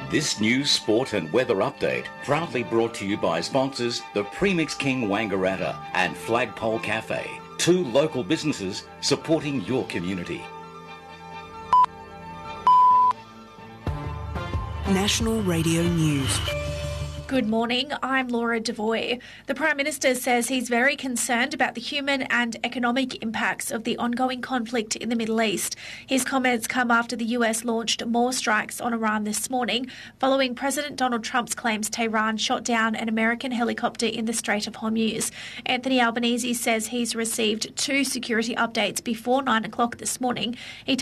This news, sport and weather update proudly brought to you by sponsors the Premix King Wangaratta and Flagpole Cafe, two local businesses supporting your community. National Radio News. Good morning, I'm Laura Devoy. The Prime Minister says he's very concerned about the human and economic impacts of the ongoing conflict in the Middle East. His comments come after the US launched more strikes on Iran this morning, following President Donald Trump's claims Tehran shot down an American helicopter in the Strait of Hormuz. Anthony Albanese says he's received 2 security updates before 9 o'clock this morning. He